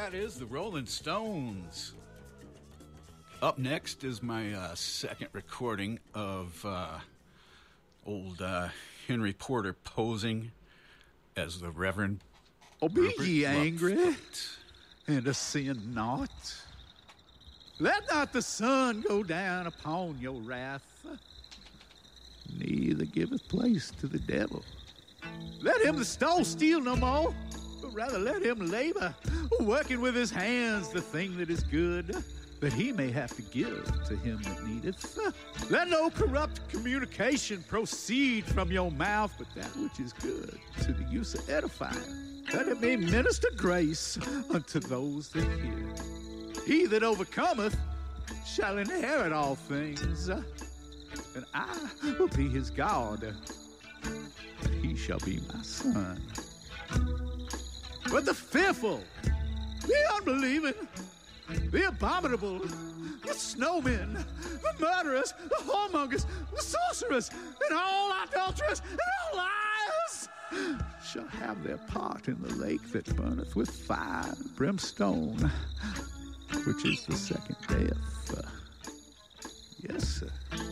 that is the Rolling Stones. Up next is my second recording of old Henry Porter posing as the Reverend Oh, be Rupert ye angry, Lupfoot. and sin not. Let not the sun go down upon your wrath, neither giveth place to the devil. Let him that stole steal no more, but rather let him labor, working with his hands the thing that is good, that he may have to give to him that needeth. Let no corrupt communication proceed from your mouth, but that which is good to the use of edifying, that it may minister grace unto those that hear. He that overcometh shall inherit all things, and I will be his God. He shall be my son. But the fearful, the unbelieving, the abominable, the snowmen, the murderers, the whoremongers, the sorcerers, and all adulterers, and all liars shall have their part in the lake that burneth with fire and brimstone, which is the second death. Yes, sir.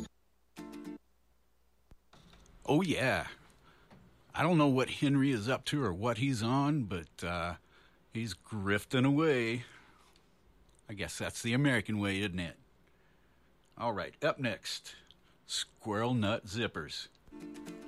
Oh, yeah. I don't know what Henry is up to or what he's on, but he's grifting away. I guess that's the American way, isn't it? All right, up next, Squirrel Nut Zippers.